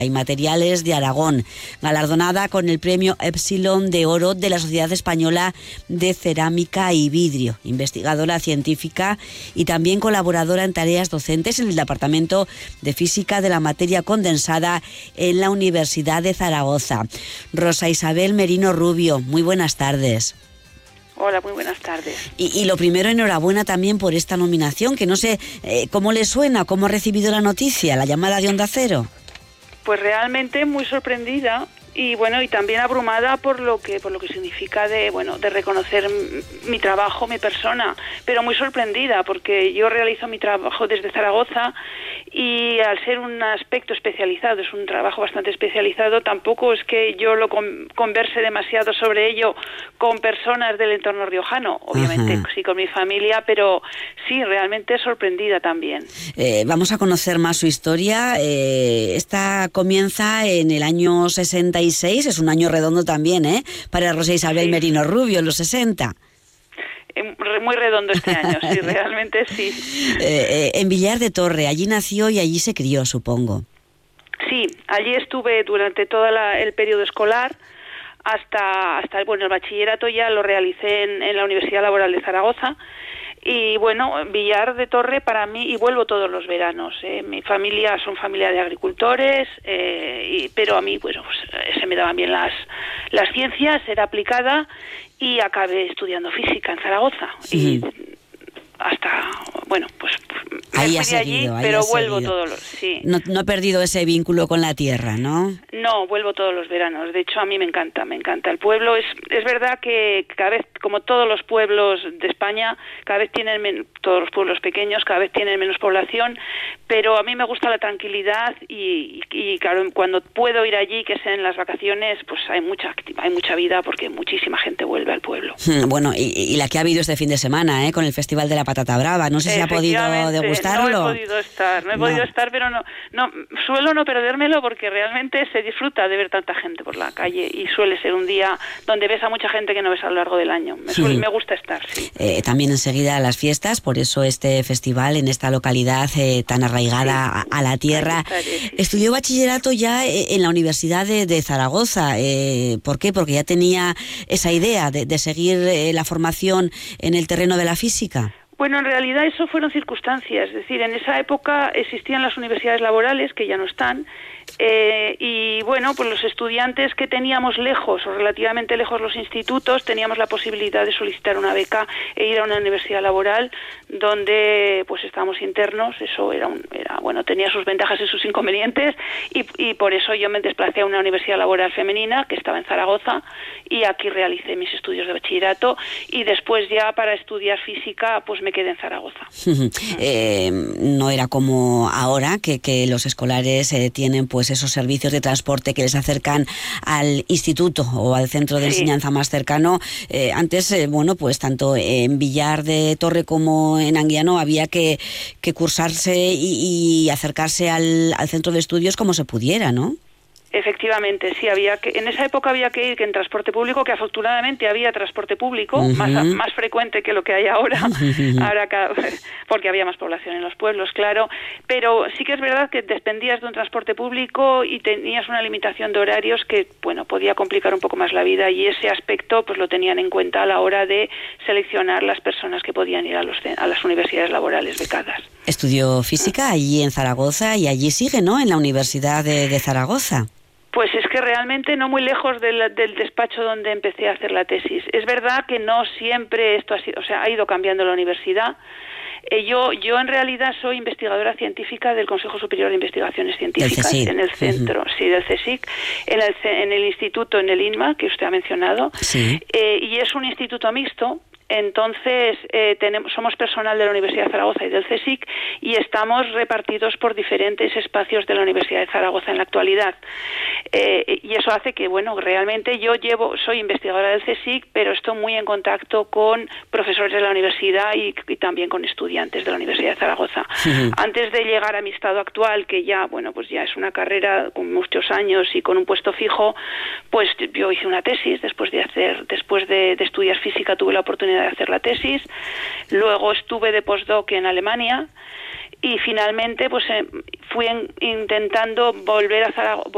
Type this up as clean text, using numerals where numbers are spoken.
y Materiales de Aragón, galardonada con el premio Epsilon de Oro de la Sociedad Española de Cerámica y Vidrio, investigadora científica y también colaboradora en tareas docentes en el Departamento de Física de la Materia Condensada en la Universidad de Zaragoza. Rosa Isabel Merino Rubio, muy buenas tardes. Hola, muy buenas tardes. Y lo primero, enhorabuena también por esta nominación, que no sé cómo le suena, cómo ha recibido la noticia, la llamada de Onda Cero. Pues realmente muy sorprendida y bueno, y también abrumada por lo que significa de reconocer mi trabajo, mi persona, pero muy sorprendida porque yo realizo mi trabajo desde Zaragoza y al ser un aspecto especializado, es un trabajo bastante especializado, tampoco es que yo lo converse demasiado sobre ello con personas del entorno riojano, obviamente. Ajá. Sí con mi familia, pero sí, realmente sorprendida también. Vamos a conocer más su historia. Esta comienza en el año 66, es un año redondo también, para Rosa Isabel Merino Rubio, en los 60. Muy redondo este año, sí, realmente sí. En Villar de Torre, allí nació y allí se crió, supongo. Sí, allí estuve durante todo el periodo escolar, hasta el bachillerato ya lo realicé en la Universidad Laboral de Zaragoza. Y bueno, Villar de Torre para mí, y vuelvo todos los veranos, mi familia son familia de agricultores, pero a mí pues se me daban bien las ciencias, era aplicada y acabé estudiando física en Zaragoza. Sí. Y hasta, bueno, pues ahí me fui de allí, pero vuelvo todos los... Sí. No ha perdido ese vínculo con la tierra, ¿no? No, vuelvo todos los veranos. De hecho, a mí me encanta el pueblo. Es verdad que cada vez, como todos los pueblos de España, cada vez todos los pueblos pequeños, cada vez tienen menos población, pero a mí me gusta la tranquilidad y claro, cuando puedo ir allí, que sea en las vacaciones, pues hay mucha vida porque muchísima gente vuelve al pueblo. Bueno, y la que ha habido este fin de semana, con el Festival de la Patata Brava, no sé si ha podido degustarlo. No he podido estar, pero no suelo no perdérmelo porque realmente se disfruta de ver tanta gente por la calle y suele ser un día donde ves a mucha gente que no ves a lo largo del año. Me gusta estar, sí. También enseguida las fiestas, por eso este festival en esta localidad tan arraigada a la tierra. Sí. Estudió bachillerato ya en la Universidad de Zaragoza. ¿Por qué? Porque ya tenía esa idea de seguir la formación en el terreno de la física. Bueno, en realidad eso fueron circunstancias, es decir, en esa época existían las universidades laborales, que ya no están, y bueno, pues los estudiantes que teníamos lejos o relativamente lejos los institutos, teníamos la posibilidad de solicitar una beca e ir a una universidad laboral donde pues estábamos internos. Eso tenía sus ventajas y sus inconvenientes, y por eso yo me desplacé a una universidad laboral femenina que estaba en Zaragoza y aquí realicé mis estudios de bachillerato y después ya para estudiar física pues me quedé en Zaragoza. No era como ahora que los escolares tienen pues esos servicios de transporte que les acercan al instituto o al centro de enseñanza más cercano. Antes, pues tanto en Villar de Torre como en Anguiano había que cursarse y acercarse al centro de estudios como se pudiera, ¿no? Efectivamente, sí, en esa época había que ir en transporte público, que afortunadamente había transporte público, más frecuente que lo que hay ahora, porque había más población en los pueblos, claro, pero sí que es verdad que dependías de un transporte público y tenías una limitación de horarios que, podía complicar un poco más la vida, y ese aspecto pues lo tenían en cuenta a la hora de seleccionar las personas que podían ir a las universidades laborales becadas. Estudió física allí en Zaragoza y allí sigue, ¿no?, en la Universidad de Zaragoza. Pues es que realmente no muy lejos del despacho donde empecé a hacer la tesis. Es verdad que no siempre esto ha ido cambiando la universidad. Yo en realidad soy investigadora científica del Consejo Superior de Investigaciones Científicas en el centro, del CSIC, en el instituto, en el INMA, que usted ha mencionado, y es un instituto mixto. Entonces, somos personal de la Universidad de Zaragoza y del CSIC y estamos repartidos por diferentes espacios de la Universidad de Zaragoza en la actualidad. Y eso hace que, realmente soy investigadora del CSIC, pero estoy muy en contacto con profesores de la universidad y también con estudiantes de la Universidad de Zaragoza. Antes de llegar a mi estado actual, que ya es una carrera con muchos años y con un puesto fijo, pues yo hice una tesis después de estudiar física, tuve la oportunidad de hacer la tesis, luego estuve de postdoc en Alemania y finalmente fui intentando volver a Zaragoza,